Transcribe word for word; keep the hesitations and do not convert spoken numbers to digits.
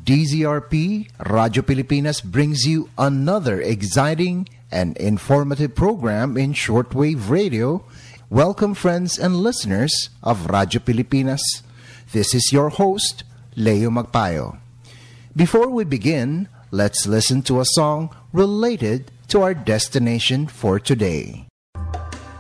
D Z R P, Radyo Pilipinas brings you another exciting and informative program in shortwave radio. Welcome, friends and listeners of Radyo Pilipinas. This is your host, Leo Magpayo. Before we begin, let's listen to a song related to our destination for today.